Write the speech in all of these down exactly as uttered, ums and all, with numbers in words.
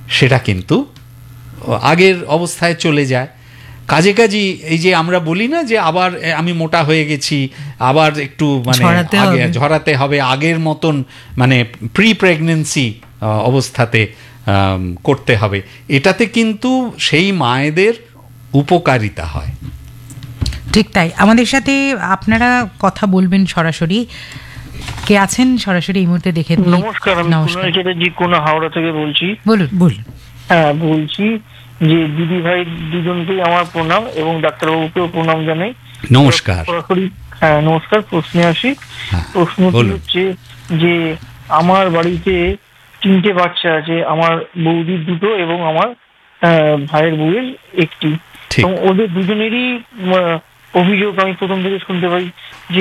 সেটা কিন্তু আগের অবস্থায় চলে যায়। কাজে কাজে এই যে আমরা বলি না যে আবার আমি মোটা হয়ে গেছি, আবার একটু মানে আগে ঝরাতে হবে, আগের মতন মানে প্রি প্রেগনেন্সি অবস্থাতে করতে হবে, এটাতে কিন্তু সেই মায়েদের উপকারিতা হয়। ঠিক তাই। আমাদের সাথে আপনারা কথা বলবেন সরাসরি, কে আছেন সরাসরি এই মুহূর্তে দেখে? নমস্কার, আমি কুণাল চ্যাটার্জি কোনা হাওড়া থেকে বলছি। বলুন বলুন। হ্যাঁ, বলছি যে দিদি ভাই দুজনকেই আমার প্রণাম এবং ডাক্তারবাবুকেও প্রণাম জানাই। নমস্কার। সরাসরি হ্যাঁ নমস্কার, প্রশ্নে আসি। প্রশ্নটি হচ্ছে যে আমার বাড়িতে তিনটে বাচ্চা আছে, আমার বৌদির দুটো এবং আমার ভাইয়ের বউয়ের একটি। ওদের দুজনেরই অভিযোগ আমি প্রথম থেকে শুনতে পাই যে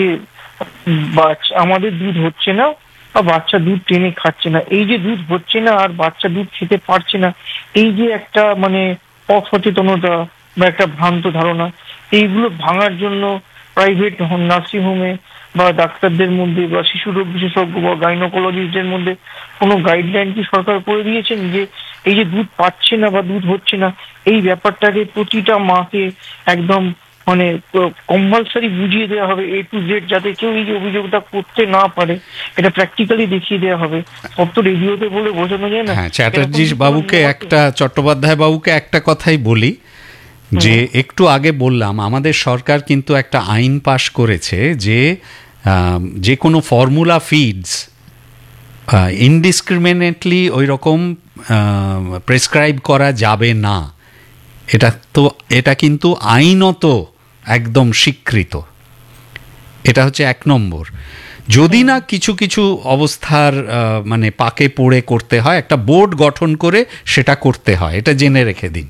আমাদের দুধ হচ্ছে না আর বাচ্চা দুধ টেনে খাচ্ছে না। এই যে দুধ হচ্ছে না আর বাচ্চা দুধ খেতে পারছে না, এই যে একটা মানে অসচেতনতা বা একটা ভ্রান্ত ধারণা, এইগুলো ভাঙার জন্য প্রাইভেট নার্সিংহোমে বা ডাক্তারদের মধ্যে বা শিশু রোগ বিশেষজ্ঞ বা গাইনোকোলজিস্টদের মধ্যে কোনো গাইডলাইন কি সরকার করে দিয়েছেন যে এই যে দুধ পাচ্ছে না বা দুধ হচ্ছে না, এই ব্যাপারটাকে প্রতিটা মাকে একদম মানে কম্পালসারি বুঝিয়ে দেওয়া হবে এ টু জেড, যাতে কেউ এই যে অভিযোগটা করতে না পারে, এটা প্র্যাকটিক্যালি দেখিয়ে দেওয়া হবে। সব তো রেডিওতে বলে বোঝানো যায় না। হ্যাঁ, চ্যাটার্জি বাবুকে একটা, চট্টোপাধ্যায় বাবুকে একটা কথাই বলি যে একটু আগে বললাম আমাদের সরকার কিন্তু একটা আইন পাশ করেছে যে যে কোনো ফর্মুলা ফিডস ইনডিসক্রিমিনেটলি ওই রকম প্রেসক্রাইব করা যাবে না। এটা তো এটা কিন্তু আইনত একদম স্বীকৃত। এটা হচ্ছে এক নম্বর। যদি না কিছু কিছু অবস্থার মানে পাকে পড়ে করতে হয়, একটা বোর্ড গঠন করে সেটা করতে হয়, এটা জেনে রেখে দিন।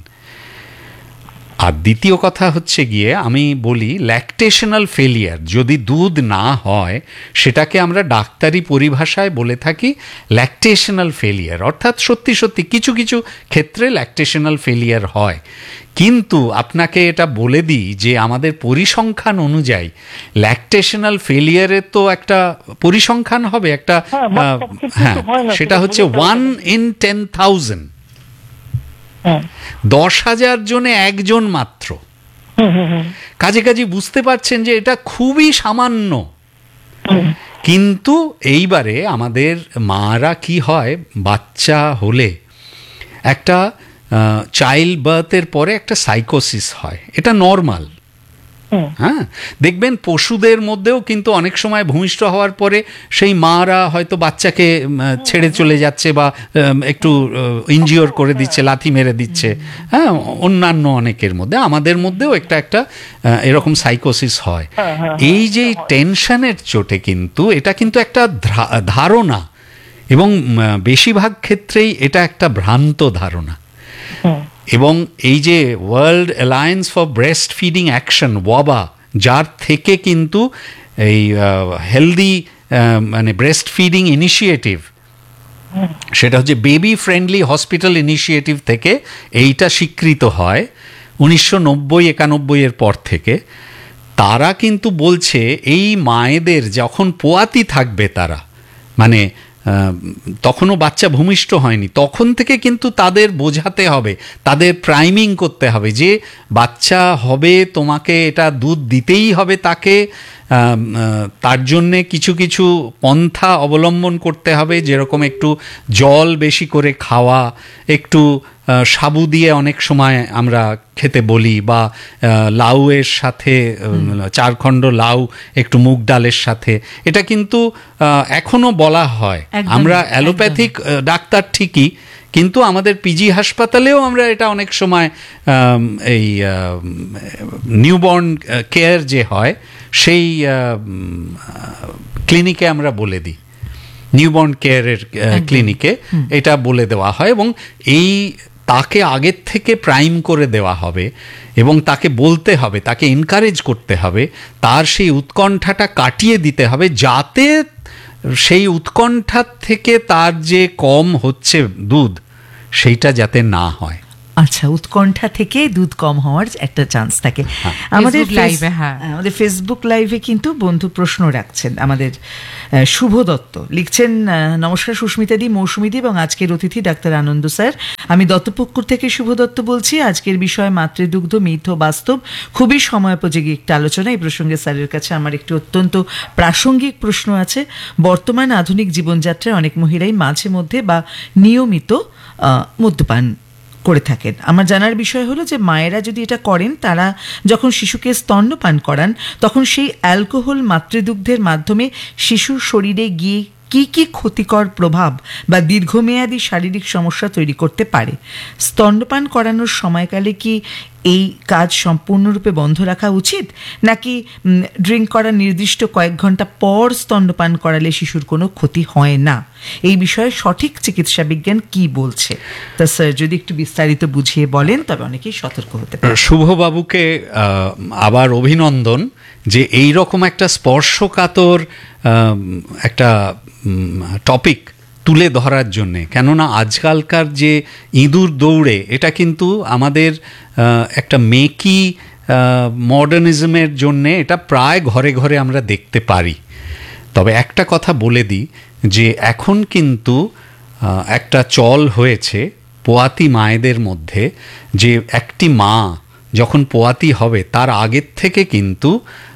আর দ্বিতীয় কথা হচ্ছে গিয়ে আমি বলি ল্যাকটেশনাল ফেলিয়ার যদি দুধ না হয়, সেটাকে আমরা ডাক্তারি পরিভাষায় বলে থাকি ল্যাকটেশনাল ফেলিয়ার, অর্থাৎ সত্যি সত্যি কিছু কিছু ক্ষেত্রে ল্যাকটেশনাল ফেলিয়ার হয়। কিন্তু আপনাকে এটা বলে দিই যে আমাদের পরিসংখ্যান অনুযায়ী ল্যাকটেশনাল ফেলিয়ারের তো একটা পরিসংখ্যান হবে, একটা হ্যাঁ সেটা হচ্ছে ওয়ান ইন টেন থাউজেন্ড, দশ হাজার জনে একজন মাত্র। কাজে কাজে বুঝতে পারছেন যে এটা খুবই সামান্য। কিন্তু এইবারে আমাদের মারা কি হয়, বাচ্চা হলে একটা চাইল্ড বার্থের পরে একটা সাইকোসিস হয়, এটা নর্মাল। হ্যাঁ, দেখবেন পশুদের মধ্যেও কিন্তু অনেক সময় ভূমিষ্ঠ হওয়ার পরে সেই মারা হয়তো বাচ্চাকে ছেড়ে চলে যাচ্ছে বা একটু ইনজিওর করে দিচ্ছে, লাথি মেরে দিচ্ছে। হ্যাঁ, অন্যান্য অনেকের মধ্যে, আমাদের মধ্যেও একটা একটা এরকম সাইকোসিস হয়। এই যে টেনশনের চোটে কিন্তু এটা কিন্তু একটা ধারণা, এবং বেশিরভাগ ক্ষেত্রেই এটা একটা ভ্রান্ত ধারণা। এবং এই যে world alliance for breast feeding action ওয়াবা, যার থেকে কিন্তু এই হেলদি মানে ব্রেস্ট ফিডিং ইনিশিয়েটিভ, সেটা হচ্ছে বেবি ফ্রেন্ডলি হসপিটাল ইনিশিয়েটিভ থেকে এইটা স্বীকৃত হয় উনিশশো নব্বই একানব্বই এর পর থেকে। তারা কিন্তু বলছে এই মায়েদের যখন পোয়াতি থাকবে, তারা মানে তখনও বাচ্চা ভূমিষ্ঠ হয়নি, তখন থেকে কিন্তু তাদের বোঝাতে হবে, তাদের প্রাইমিং করতে হবে যে বাচ্চা হবে, তোমাকে এটা দুধ দিতেই হবে তাকে। তার জন্যে কিছু কিছু পন্থা অবলম্বন করতে হবে, যেরকম একটু জল বেশি করে খাওয়া, একটু সাবু দিয়ে অনেক সময় আমরা খেতে বলি, বা লাউয়ের সাথে চারখণ্ড লাউ একটু মুগ ডালের সাথে, এটা কিন্তু এখনো বলা হয়। আমরা অ্যালোপ্যাথিক ডাক্তার ঠিকই, কিন্তু আমাদের পিজি হাসপাতালেও আমরা এটা অনেক সময় এই নিউবর্ন কেয়ার যে হয় সেই ক্লিনিকে আমরা বলে দিই, নিউবর্ন কেয়ারের ক্লিনিকে এটা বলে দেওয়া হয়, এবং এই তাকে আগের থেকে প্রাইম করে দেওয়া হবে এবং তাকে বলতে হবে, তাকে এনকারেজ করতে হবে, তার সেই উৎকণ্ঠাটা কাটিয়ে দিতে হবে, যাতে সেই উৎকণ্ঠার থেকে তার যে কম হচ্ছে দুধ, সেইটা যাতে না হয়। আচ্ছা, উৎকণ্ঠা থেকে দুধ কম হওয়ার একটা চান্স থাকে। আমাদের লাইভে, হ্যাঁ, আমাদের ফেসবুক লাইভে কিন্তু বন্ধু প্রশ্ন রাখছেন। আমাদের শুভ দত্ত লিখছেন, নমস্কার সুস্মিতাদি, মৌসুমীদি এবং আজকের অতিথি ডাক্তার আনন্দ স্যার। আমি দত্তপুকুর থেকে শুভ দত্ত বলছি। আজকের বিষয় মাতৃদুগ্ধ মিথ বাস্তব, খুবই সময়োপযোগী একটা আলোচনা। এই প্রসঙ্গে স্যারের কাছে আমার একটি অত্যন্ত প্রাসঙ্গিক প্রশ্ন আছে। বর্তমান আধুনিক জীবনযাত্রায় অনেক মহিলাই মাঝে মধ্যে বা নিয়মিত মদ্যপান করে থাকেন। আমার জানার বিষয় হলো যে মায়েরা যদি এটা করেন, তারা যখন শিশুকে স্তন্যপান করান তখন সেই অ্যালকোহল মাতৃদুগ্ধের মাধ্যমে শিশুর শরীরে গিয়ে কি কি ক্ষতিকর প্রভাব বা দীর্ঘমেয়াদী শারীরিক সমস্যা তৈরি করতে পারে। স্তন্যপান করানোর সময়কালে কি এই কাজ সম্পূর্ণরূপে বন্ধ রাখা উচিত, নাকি ড্রিঙ্ক করার নির্দিষ্ট কয়েক ঘন্টা পর স্তন্যপান করালে শিশুর কোনো ক্ষতি হয় না? এই বিষয়ে সঠিক চিকিৎসা বিজ্ঞান কি বলছে, তা স্যার যদি একটু বিস্তারিত বুঝিয়ে বলেন তবে অনেকেই সতর্ক হতে পারে। শুভবাবুকে আবার অভিনন্দন যে এই রকম একটা স্পর্শকাতর একটা টপিক তুলে ধরার জন্যে। কেননা আজকালকার যে ইঁদুর দৌড়ে, এটা কিন্তু আমাদের একটা মেকি মডার্নিজমের জন্যে এটা প্রায় ঘরে ঘরে আমরা দেখতে পারি। তবে একটা কথা বলে দিই যে এখন কিন্তু একটা চল হয়েছে পোয়াতি মায়েদের মধ্যে, যে একটি মা যখন পোয়াতি হবে তার আগের থেকে কিন্তু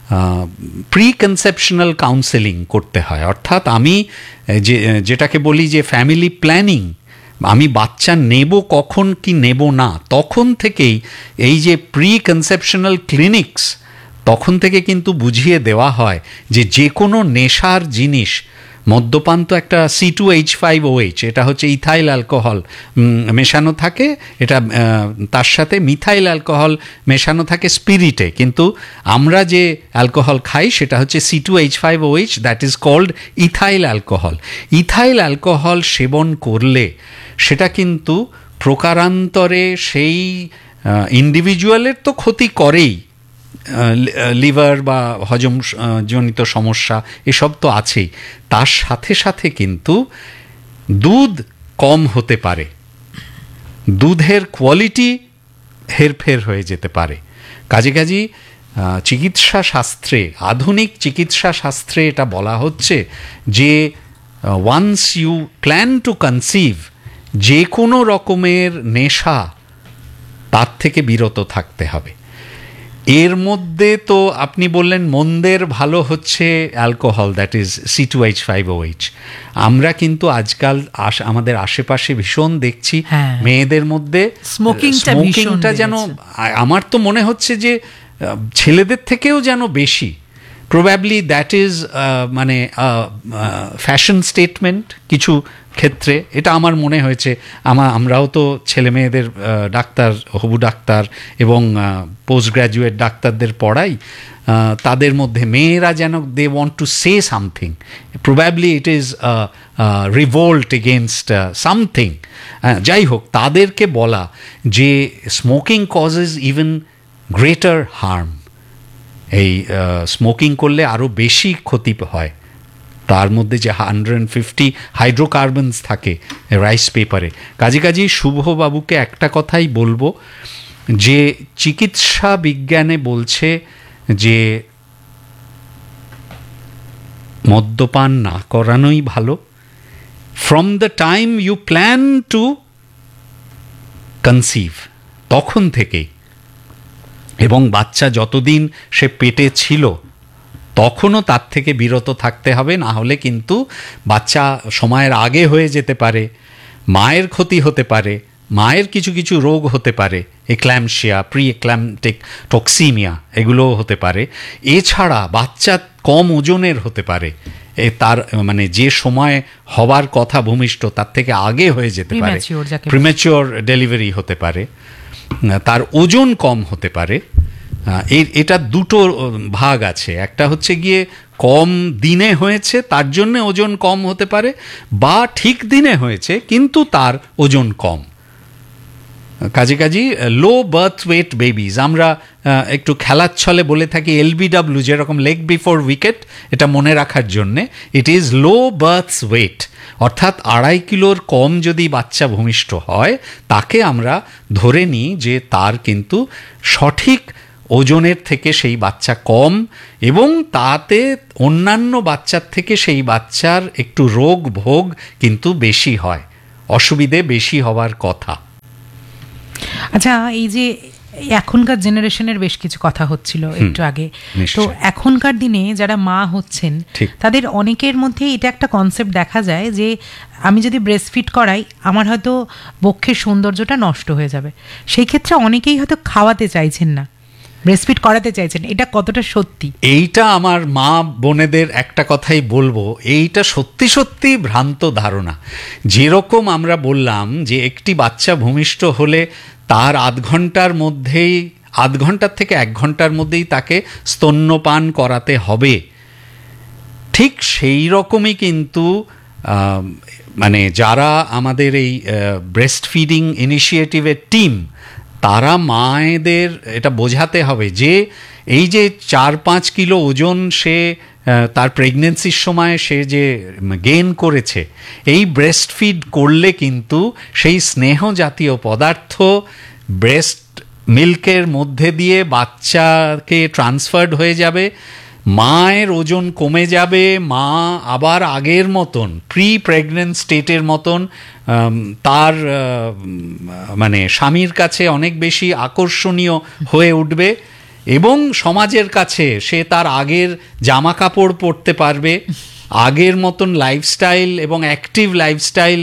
প্রি কনসেপশনাল কাউন্সেলিং করতে হয়। অর্থাৎ আমি যে যেটাকে বলি যে ফ্যামিলি প্ল্যানিং, আমি বাচ্চা নেব কখন কি নেব না, তখন থেকেই এই যে প্রি কনসেপশনাল ক্লিনিক্স, তখন থেকে কিন্তু বুঝিয়ে দেওয়া হয় যে যে কোনো নেশার জিনিস, মদ্যপান তো একটা সি টু এইচ ফাইভ ও এইচ, এটা হচ্ছে ইথাইল অ্যালকোহল মেশানো থাকে, এটা তার সাথে মিথাইল অ্যালকোহল মেশানো থাকে স্পিরিটে, কিন্তু আমরা যে অ্যালকোহল খাই সেটা হচ্ছে C two H five O H, that is called ethyl alcohol. Ethyl alcohol সেবন করলে সেটা কিন্তু প্রকারান্তরে সেই ইন্ডিভিজুয়ালের তো ক্ষতি করেই, লিভার বা হজম জনিত সমস্যা এসব তো আছেই, তার সাথে সাথে কিন্তু দুধ কম হতে পারে, দুধের কোয়ালিটি হেরফের হয়ে যেতে পারে। কাজে কাজে চিকিৎসা শাস্ত্রে, আধুনিক চিকিৎসা শাস্ত্রে এটা বলা হচ্ছে যে once you plan two conceive, যে কোনো রকমের নেশা তার থেকে বিরত থাকতে হবে। এর মধ্যে তো আপনি বললেন মন্দের ভালো হচ্ছে alcohol, that is C two H five O H. আমরা কিন্তু আজকাল আমাদের আশেপাশে ভীষণ দেখছি মেয়েদের মধ্যে স্মোকিংটা যেন, আমার তো মনে হচ্ছে যে ছেলেদের থেকেও যেন বেশি। প্রবাবলি দ্যাট ইজ মানে ফ্যাশন স্টেটমেন্ট কিছু ক্ষেত্রে, এটা আমার মনে হয়েছে। আমা আমরাও তো ছেলে মেয়েদের ডাক্তার, হবু ডাক্তার এবং পোস্ট গ্র্যাজুয়েট ডাক্তারদের পড়াই, তাদের মধ্যে মেয়েরা যেন they want to say something, probably it is revolt against something. যাই হোক, তাদেরকে বলা যে smoking causes even greater harm, এই স্মোকিং করলে আরও বেশি ক্ষতি হয়। তার মধ্যে যে হান্ড্রেড ফিফটি হাইড্রোকার্বনস থাকে রাইস পেপারে। কাজে কাজেই শুভবাবুকে একটা কথাই বলবো যে চিকিৎসা বিজ্ঞানে বলছে যে মদ্যপান না করানোই ভালো from the time you plan two conceive, তখন থেকেই, এবং বাচ্চা যতদিন সে পেটে ছিল তখনও তার থেকে বিরত থাকতে হবে, না হলে কিন্তু বাচ্চা সময়ের আগে হয়ে যেতে পারে, মায়ের ক্ষতি হতে পারে, মায়ের কিছু কিছু রোগ হতে পারে, এক্ল্যাম্পশিয়া, প্রি এক্ল্যাম্পটিক টক্সিমিয়া এগুলোও হতে পারে। এছাড়া বাচ্চা কম ওজনের হতে পারে, এ তার মানে যে সময় হবার কথা ভূমিষ্ঠ তার থেকে আগে হয়ে যেতে পারে, প্রিম্যাচিওর ডেলিভারি হতে পারে, তার ওজন কম হতে পারে। এর এটা দুটো ভাগ আছে, একটা হচ্ছে গিয়ে কম দিনে হয়েছে তার জন্য ওজন কম হতে পারে, বা ঠিক দিনে হয়েছে কিন্তু তার ওজন কম। কাজে কাজে লো বার্থ ওয়েট বেবিজ, আমরা একটু খেলার ছলে বলে থাকি এলবিডব্লিউ, যেরকম লেগ বিফোর উইকেট, এটা মনে রাখার জন্যে it is low birth weight, অর্থাৎ আড়াই কিলোর কম যদি বাচ্চা ভূমিষ্ঠ হয় তাকে আমরা ধরে নিই যে তার কিন্তু সঠিক ওজনের থেকে সেই বাচ্চা কম, এবং তাতে অন্যান্য বাচ্চার থেকে সেই বাচ্চার একটু রোগ ভোগ কিন্তু বেশি হয়, অসুবিধে বেশি হওয়ার কথা। আচ্ছা, এই যে এখনকার জেনারেশনের বেশ কিছু কথা হচ্ছিল একটু আগে, তো এখনকার দিনে যারা মা হচ্ছেন তাদের অনেকের মধ্যে এটা একটা কনসেপ্ট দেখা যায় যে আমি যদি ব্রেস্টফিড করাই আমার হয়তো বক্ষের সৌন্দর্যটা নষ্ট হয়ে যাবে, সেই ক্ষেত্রে অনেকেই হয়তো খাওয়াতে চাইছেন না, ব্রেস্টফিড করাতে চাইছেন, এটা কতটা সত্যি? এইটা আমার মা বোনেদের একটা কথাই বলবো, এইটা সত্যি সত্যি ভ্রান্ত ধারণা। যেরকম আমরা বললাম যে একটি বাচ্চা ভূমিষ্ঠ হলে তার আধ ঘন্টার মধ্যেই আধ ঘন্টার থেকে এক ঘন্টার মধ্যেই তাকে স্তন্যপান করাতে হবে, ঠিক সেই রকমই কিন্তু মানে যারা আমাদের এই ব্রেস্ট ফিডিং ইনিশিয়েটিভের টিম, তারা মায়েদের এটা বোঝাতে হবে যে এই যে চার পাঁচ কিলো ওজন সে তার প্রেগনেন্সির সময় সে যে গেইন করেছে, এই ব্রেস্ট ফিড করলে কিন্তু সেই স্নেহ জাতীয় পদার্থ ব্রেস্ট মিল্কের মধ্যে দিয়ে বাচ্চাকে ট্রান্সফার্ড হয়ে যাবে, মায়ের ওজন কমে যাবে, মা আবার আগের মতন প্রি প্রেগনেন্ট স্টেটের মতন তার মানে স্বামীর কাছে অনেক বেশি আকর্ষণীয় হয়ে উঠবে, এবং সমাজের কাছে সে তার আগের জামা কাপড় পরতে পারবে, আগের মতন লাইফস্টাইল এবং অ্যাক্টিভ লাইফস্টাইল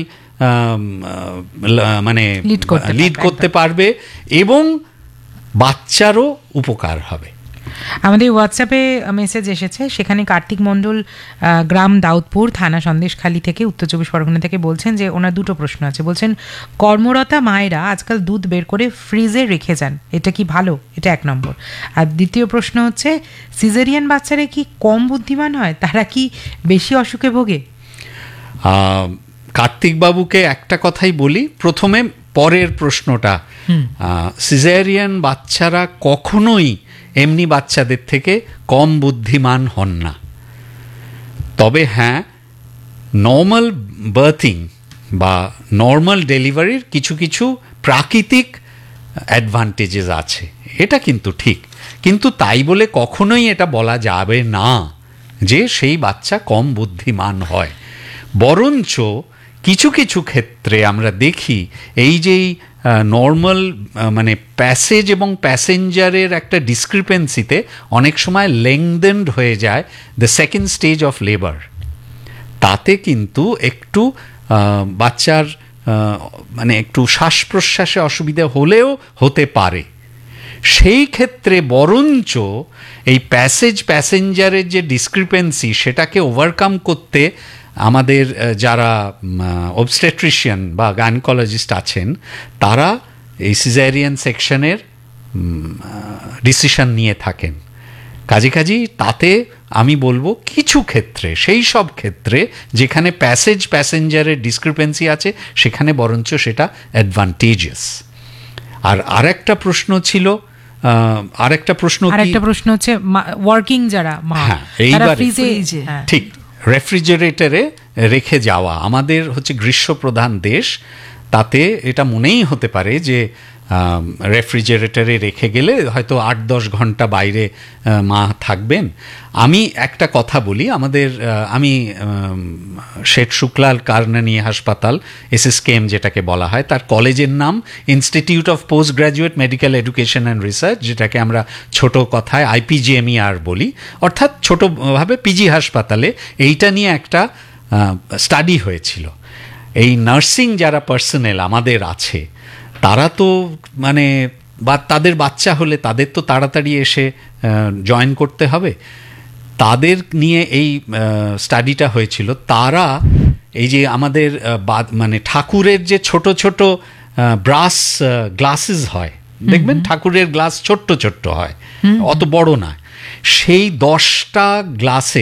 মানে লিড করতে পারবে, এবং বাচ্চারও উপকার হবে। আমাদের হোয়াটসঅ্যাপে মেসেজ এসেছে, সেখানে কার্তিক মণ্ডল গ্রাম দাউদপুর থানা সন্দেশখালী থেকে উত্তর চব্বিশ পরগনা থেকে বলছেন যে ওনার দুটো প্রশ্ন আছে। বলছেন কর্মরতা মায়েরা আজকাল দুধ বের করে ফ্রিজে রেখে যান, এটা কি ভালো? এটা এক নম্বর। আর দ্বিতীয় প্রশ্ন হচ্ছে সিজারিয়ান বাচ্চারা কি কম বুদ্ধিমান হয়, তারা কি বেশি অসুখে ভোগে? কার্তিকবাবুকে একটা কথাই বলি প্রথমে, পরের প্রশ্নটা, সিজারিয়ান বাচ্চারা কখনোই এমনি বাচ্চাদের থেকে কম বুদ্ধিমান হন না, তবে হ্যাঁ নর্মাল বার্থিং বা নর্মাল ডেলিভারির কিছু কিছু প্রাকৃতিক অ্যাডভান্টেজেস আছে, এটা কিন্তু ঠিক, কিন্তু তাই বলে কখনোই এটা বলা যাবে না যে সেই বাচ্চা কম বুদ্ধিমান হয়। বরঞ্চ কিছু কিছু ক্ষেত্রে আমরা দেখি এই যেই নর্মাল মানে প্যাসেজ এবং প্যাসেঞ্জারের একটা ডিসক্রিপেন্সিতে অনেক সময় লেংদেন্ড হয়ে যায় the second stage of labour, তাতে কিন্তু একটু বাচ্চার মানে একটু শ্বাস প্রশ্বাসে অসুবিধা হলেও হতে পারে। সেই ক্ষেত্রে বরঞ্চ এই প্যাসেজ প্যাসেঞ্জারের যে ডিসক্রিপেন্সি সেটাকে ওভারকাম করতে আমাদের যারা অবস্টেট্রিশিয়ান বা গাইনোকোলজিস্ট আছেন তারা এই সিজারিয়ান সেকশনের ডিসিশন নিয়ে থাকেন। কাজে কাজেই তাতে আমি বলবো কিছু ক্ষেত্রে, সেই সব ক্ষেত্রে যেখানে প্যাসেজ প্যাসেঞ্জারের ডিসক্রিপেন্সি আছে সেখানে বরঞ্চ সেটা অ্যাডভান্টেজিয়াস। আর আরেকটা প্রশ্ন ছিল, আরেকটা প্রশ্ন আরেকটা প্রশ্ন হচ্ছে ওয়ার্কিং যারা মা, হ্যাঁ এইবারে ঠিক রেফ্রিজারেটরে রেখে যাওয়া, আমাদের হচ্ছে গ্রীষ্মপ্রধান দেশ, তাতে এটা মনেই হতে পারে যে রেফ্রিজারেটরে রেখে গেলে হয়তো আট দশ ঘন্টা বাইরে মা থাকবেন। আমি একটা কথা বলি, আমাদের আমি শেঠ শুক্লাল কারনানি হাসপাতাল এসএসকেএম যেটাকে বলা হয়, তার কলেজের নাম institute of post graduate medical education and research, যেটাকে আমরা ছোট কথায় আইপিজিএমইআর বলি, অর্থাৎ ছোটোভাবে পিজি হাসপাতালে এইটা নিয়ে একটা স্টাডি হয়েছিল। এই নার্সিং যারা পার্সোনেল আমাদের আছে তারা তো মানে বা তাদের বাচ্চা হলে তাদের তো তাড়াতাড়ি এসে জয়েন করতে হবে, তাদের নিয়ে এই স্টাডিটা হয়েছিল। তারা এই যে আমাদের মানে ঠাকুরের যে ছোট ছোট ব্রাস গ্লাসেস হয়, দেখবেন ঠাকুরের গ্লাস ছোট্ট ছোট্ট হয়, অত বড় না, সেই দশটা গ্লাসে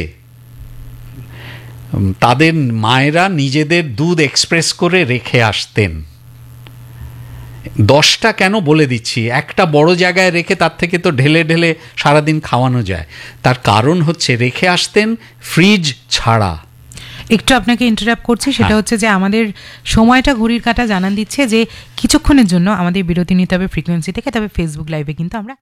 তাদের মায়েরা নিজেদের দুধ এক্সপ্রেস করে রেখে আসতেন দশটা কেন বলে দিচ্ছি, একটা বড় জায়গায় রেখে তার থেকে তো ঢেলে ঢেলে সারাদিন খাওয়ানো যায়। তার কারণ হচ্ছে রেখে আসতেন ফ্রিজ ছাড়া। একটু আপনাকে ইন্টারাপ্ট করছি, সেটা হচ্ছে যে আমাদের সময়টা ঘড়ির কাঁটা জানান দিচ্ছে যে কিছুক্ষণের জন্য আমাদের বিরতি নিতে হবে ফ্রিকোয়েন্সি থেকে। তবে ফেসবুক লাইভে কিন্তু আমরা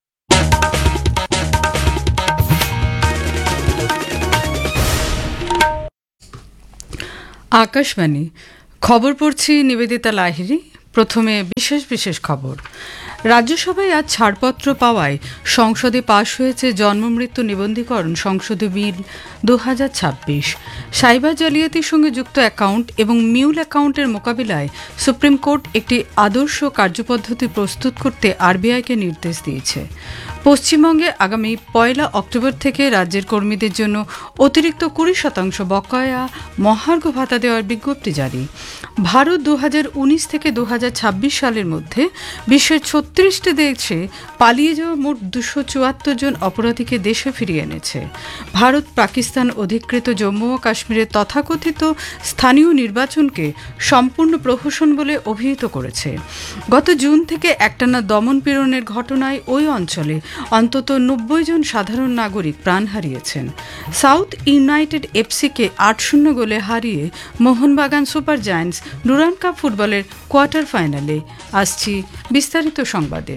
আকাশবাণী খবর পড়ছি নিবেদিতা লাহিড়ী। প্রথমে বিশেষ বিশেষ খবর। রাজ্যসভায় আজ ছাড়পত্র পাওয়ায় সংসদে পাশ হয়েছে জন্মমৃত্যু নিবন্ধীকরণ সংশোধনী বিল দু হাজার ছাব্বিশ। সাইবার জালিয়াতির সঙ্গে যুক্ত অ্যাকাউন্ট এবং মিউল অ্যাকাউন্টের মোকাবিলায় সুপ্রিম কোর্ট একটি আদর্শ কার্যপদ্ধতি প্রস্তুত করতে আরবিআইকে নির্দেশ দিয়েছে। পশ্চিমবঙ্গে আগামী পয়লা অক্টোবর থেকে রাজ্যের কর্মীদের জন্য অতিরিক্ত কুড়ি শতাংশ বকেয়া মহার্ঘ ভাতা দেওয়ার বিজ্ঞপ্তি জারি। ভারত দু হাজার উনিশ থেকে দু হাজার ছাব্বিশ সালের মধ্যে বিশ্বের ছত্রিশটি দেশে পালিয়ে যাওয়া মোট দুশো চুয়াত্তর জন অপরাধীকে দেশে ফিরিয়ে এনেছে। ভারত পাকিস্তান অধিকৃত জম্মু ও কাশ্মীরের তথাকথিত স্থানীয় নির্বাচনকে সম্পূর্ণ প্রহসন বলে অভিহিত করেছে। গত জুন থেকে একটানা দমন পীড়নের ঘটনায় ওই অঞ্চলে অন্তত নব্বই জন সাধারণ নাগরিক প্রাণ হারিয়েছেন। সাউথ ইউনাইটেড এফসিকে আট শূন্য গোলে হারিয়ে Mohun Bagan super giants Durand cup ফুটবলের কোয়ার্টার ফাইনালে। আসছি বিস্তারিত সংবাদে।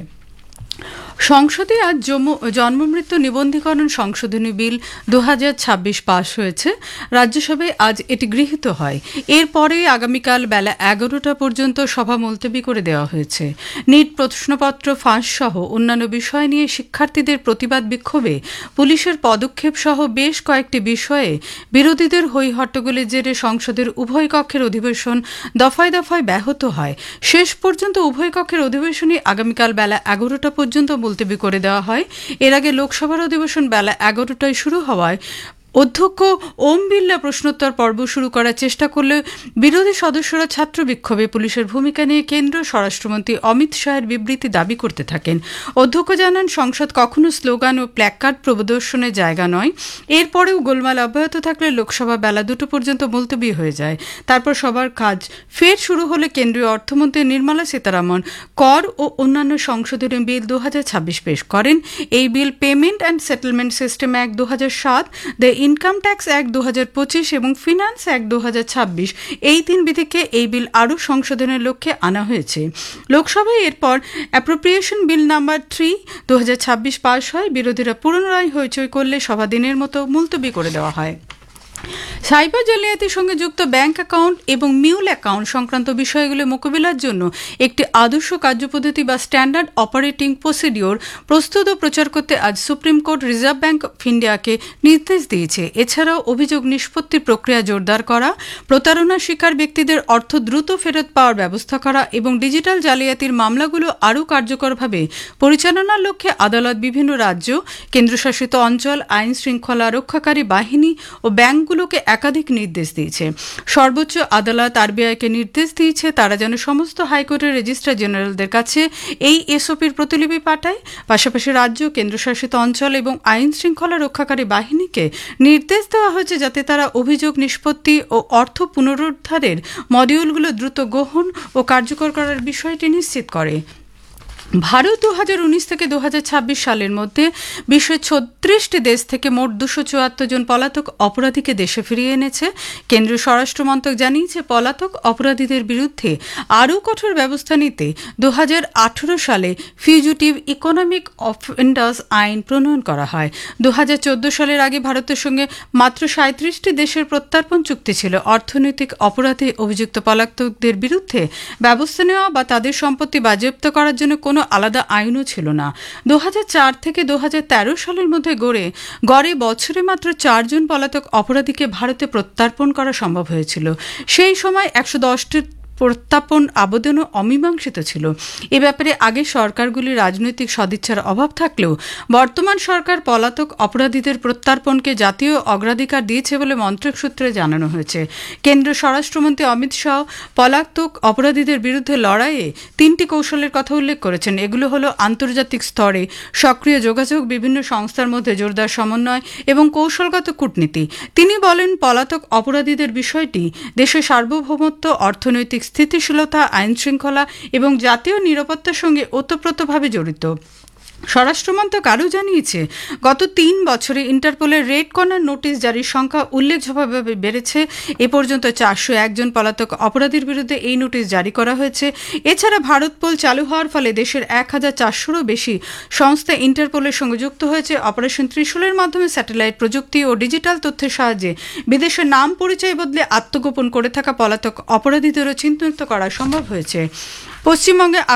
সংসদে আজ জন্মমৃত্যু নিবন্ধীকরণ সংশোধনী বিল দু হাজার ছাব্বিশ পাশ হয়েছে। রাজ্যসভায় আজ এটি গৃহীত হয়। এরপরে আগামীকাল বেলা এগারোটা পর্যন্ত সভা মুলতবি করে দেওয়া হয়েছে। নিট প্রশ্নপত্র ফাঁস সহ অন্যান্য বিষয় নিয়ে শিক্ষার্থীদের প্রতিবাদ বিক্ষোভে পুলিশের পদক্ষেপ সহ বেশ কয়েকটি বিষয়ে বিরোধীদের হৈ হট্টগোলের জেরে সংসদের উভয় কক্ষের অধিবেশন দফায় দফায় ব্যাহত হয়। শেষ পর্যন্ত উভয় কক্ষের অধিবেশনই আগামীকাল বেলা এগারোটা পর্যন্ত মুলতবি করে দেওয়া হয়। এর আগে লোকসভার অধিবেশন বেলা এগারোটায় শুরু হওয়ায় অধ্যক্ষ ওম বিড়লা প্রশ্নোত্তর পর্ব শুরু করার চেষ্টা করলে বিরোধী সদস্যরা ছাত্র বিক্ষোভে পুলিশের ভূমিকা নিয়ে কেন্দ্রীয় স্বরাষ্ট্রমন্ত্রী অমিত শাহের বিবৃতি দাবি করতে থাকেন। অধ্যক্ষ জানান, সংসদ কখনো স্লোগান ও প্ল্যাকার্ড প্রদর্শনের জায়গা নয়। এরপরেও গোলমাল অব্যাহত থাকলে লোকসভা বেলা দুটো পর্যন্ত মুলতবি হয়ে যায়। তারপর সবার কাজ ফের শুরু হলে কেন্দ্রীয় অর্থমন্ত্রী নির্মলা সীতারামন কর ও অন্যান্য সংশোধনী বিল দু হাজার ছাব্বিশ পেশ করেন। এই bill payment and settlement system act দু হাজার সাত, দ্য ইনকাম ট্যাক্স অ্যাক্ট দু হাজার পঁচিশ এবং ফিনান্স অ্যাক্ট দু হাজার ছাব্বিশ এই তিন বিধিকে এই বিল আরও সংশোধনের লক্ষ্যে আনা হয়েছে। লোকসভায় এরপর অ্যাপ্রোপ্রিয়েশন বিল নাম্বার থ্রি দু হাজার ছাব্বিশ পাশ হয়। বিরোধীরা পুনরায় হইচই করলে সভা দিনের মতো মুলতবি করে দেওয়া হয়। সাইবার জালিয়াতির সঙ্গে যুক্ত ব্যাংক অ্যাকাউন্ট এবং মিউল অ্যাকাউন্ট সংক্রান্ত বিষয়গুলো মোকাবিলার জন্য একটি আদর্শ কার্যপদ্ধতি বা স্ট্যান্ডার্ড অপারেটিং প্রসিডিওর প্রস্তুত ও প্রচার করতে আজ supreme court reserve bank of ইন্ডিয়াকে নির্দেশ দিয়েছে। এছাড়াও অভিযোগ নিষ্পত্তির প্রক্রিয়া জোরদার করা, প্রতারণা শিকার ব্যক্তিদের অর্থ দ্রুত ফেরত পাওয়ার ব্যবস্থা করা এবং ডিজিটাল জালিয়াতির মামলাগুলো আরও কার্যকরভাবে পরিচালনার লক্ষ্যে আদালত বিভিন্ন রাজ্য, কেন্দ্রশাসিত অঞ্চল, আইন শৃঙ্খলা রক্ষাকারী বাহিনী ও ব্যাংকগুলোকে একাধিক নির্দেশ দিয়েছে। সর্বোচ্চ আদালত আরবিআইকে নির্দেশ দিয়েছে তারা যেন সমস্ত হাইকোর্টের রেজিস্ট্রার জেনারেলদের কাছে এই এসওপির প্রতিলিপি পাঠায়। পাশাপাশি রাজ্য, কেন্দ্রশাসিত অঞ্চল এবং আইন শৃঙ্খলা রক্ষাকারী বাহিনীকে নির্দেশ দেওয়া হয়েছে যাতে তারা অভিযোগ নিষ্পত্তি ও অর্থ পুনরুদ্ধারের মডিউলগুলো দ্রুত গ্রহণ ও কার্যকর করার বিষয়টি নিশ্চিত করে। ভারত দু হাজার উনিশ থেকে দু হাজার ছাব্বিশ সালের মধ্যে বিশ্বের ছত্রিশটি দেশ থেকে মোট দুশো চুয়াত্তর জন পলাতক অপরাধীকে দেশে ফিরিয়ে এনেছে। কেন্দ্রীয় স্বরাষ্ট্র মন্ত্রক জানিয়েছে, পলাতক অপরাধীদের বিরুদ্ধে আরও কঠোর ব্যবস্থা নিতে দু হাজার আঠেরো সালে ফিউজিটিভ ইকোনমিক অফেন্ডার্স আইন প্রণয়ন করা হয়। দু হাজার চোদ্দ সালের আগে ভারতের সঙ্গে মাত্র সাঁত্রিশটি দেশের প্রত্যর্পণ চুক্তি ছিল। অর্থনৈতিক অপরাধে অভিযুক্ত পলাতকদের বিরুদ্ধে ব্যবস্থা নেওয়া বা তাদের সম্পত্তি বাজেয়াপ্ত করার জন্য কোনো আলাদা আইনও ছিল না। দু হাজার চার থেকে দু হাজার তেরো সালের মধ্যে গড়ে গড়ে বছরে মাত্র চারজন পলাতক অপরাধীকে ভারতে প্রত্যর্পণ করা সম্ভব হয়েছিল। সেই সময় একশো দশটি প্রত্যর্পণ আবেদনও অমীমাংসিত ছিল। এ ব্যাপারে আগে সরকারগুলির রাজনৈতিক সদিচ্ছার অভাব থাকলেও বর্তমান সরকার পলাতক অপরাধীদের প্রত্যর্পণকে জাতীয় অগ্রাধিকার দিয়েছে বলে মন্ত্রক সূত্রে জানানো হয়েছে। কেন্দ্রীয় স্বরাষ্ট্রমন্ত্রী অমিত শাহ পলাতক অপরাধীদের বিরুদ্ধে লড়াইয়ে তিনটি কৌশলের কথা উল্লেখ করেছেন। এগুলো হলো আন্তর্জাতিক স্তরে সক্রিয় যোগাযোগ, বিভিন্ন সংস্থার মধ্যে জোরদার সমন্বয় এবং কৌশলগত কূটনীতি। তিনি বলেন, পলাতক অপরাধীদের বিষয়টি দেশের সার্বভৌমত্ব, অর্থনৈতিক স্থিতিশীলতা, আইন শৃঙ্খলা এবং জাতীয় নিরাপত্তার সঙ্গে ওতপ্রোতভাবে জড়িত। স্বরাষ্ট্রমন্ত্রক আরও জানিয়েছে, গত তিন বছরে ইন্টারপোলের রেড কর্নার নোটিশ জারির সংখ্যা উল্লেখযোগ্যভাবে বেড়েছে। এ পর্যন্ত চারশো একজন পলাতক অপরাধীর বিরুদ্ধে এই নোটিশ জারি করা হয়েছে। এছাড়া ভারতপোল চালু হওয়ার ফলে দেশের এক হাজার চারশোরও বেশি সংস্থা ইন্টারপোলের সঙ্গে যুক্ত হয়েছে। অপারেশন ত্রিশূলের মাধ্যমে স্যাটেলাইট প্রযুক্তি ও ডিজিটাল তথ্যের সাহায্যে বিদেশের নাম পরিচয় বদলে আত্মগোপন করে থাকা পলাতক অপরাধীদেরও চিহ্নিত করা সম্ভব হয়েছে। পশ্চিমবঙ্গে